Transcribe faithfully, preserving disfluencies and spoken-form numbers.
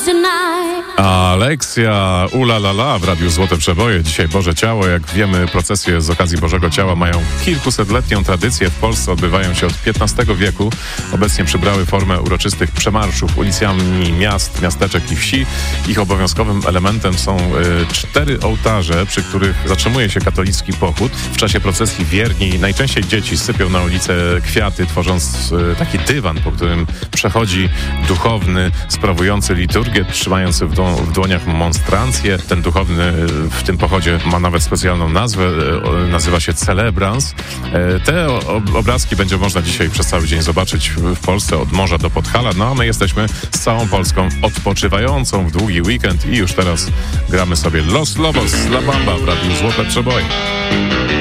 Aleksja, ula la la w Radiu Złote Przeboje. Dzisiaj Boże Ciało. Jak wiemy, procesje z okazji Bożego Ciała mają kilkusetletnią tradycję. W Polsce odbywają się od piętnastego wieku. Obecnie przybrały formę uroczystych przemarszów ulicami miast, miasteczek i wsi. Ich obowiązkowym elementem są y, cztery ołtarze, przy których zatrzymuje się katolicki pochód. W czasie procesji wierni, najczęściej dzieci, sypią na ulicę kwiaty, tworząc y, taki dywan, po którym przechodzi duchowny sprawujący liturgię, trzymający w, dło- w dłoniach monstrancję. Ten duchowny w tym pochodzie ma nawet specjalną nazwę, nazywa się celebrans. Te obrazki będzie można dzisiaj przez cały dzień zobaczyć w Polsce, od morza do Podhala. No a my jesteśmy z całą Polską odpoczywającą w długi weekend i już teraz gramy sobie Los Lobos La Bamba w Radiu Złote Przeboje.